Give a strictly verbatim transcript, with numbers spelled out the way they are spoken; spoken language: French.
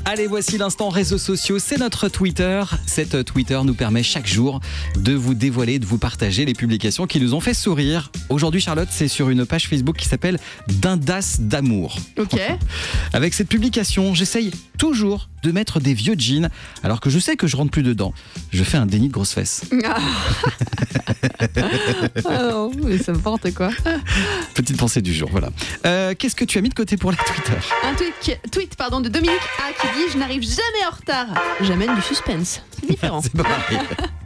Allez, voici l'instant réseaux sociaux, c'est notre Twitter. Cette Twitter nous permet chaque jour de vous dévoiler, de vous partager les publications qui nous ont fait sourire. Aujourd'hui, Charlotte, c'est sur une page Facebook qui s'appelle Dindas d'amour. Ok. Avec cette publication, j'essaye toujours de mettre des vieux jeans, alors que je sais que je rentre plus dedans. Je fais un déni de grosse fesse. Ah, ah non, mais c'est n'importe quoi. Petite pensée du jour, voilà. Euh, qu'est-ce que tu as mis de côté pour la Twitter ? Un tweet, tweet pardon, de Dominique A qui dit « Je n'arrive jamais en retard. J'amène du suspense. » C'est différent. C'est pas pareil.